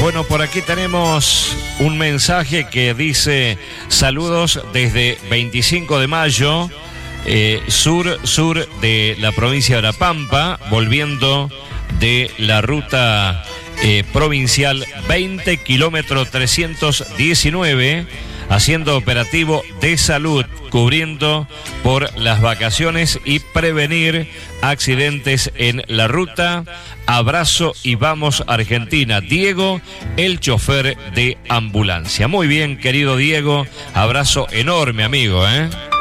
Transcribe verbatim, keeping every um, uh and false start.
Bueno, por aquí tenemos un mensaje que dice: saludos desde veinticinco de mayo, eh, sur, sur de la provincia de La Pampa, volviendo de la ruta eh, provincial veinte, kilómetro trescientos diecinueve, haciendo operativo de salud, cubriendo por las vacaciones y prevenir accidentes en la ruta. Abrazo y vamos Argentina. Diego, el chofer de ambulancia. Muy bien, querido Diego, abrazo enorme, amigo, ¿eh?